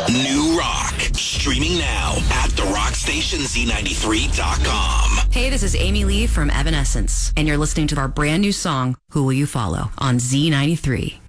New rock. Streaming now at the rock station Z93.com. Hey, this is Amy Lee from Evanescence, and you're listening to our brand new song, Who Will You Follow, on Z93.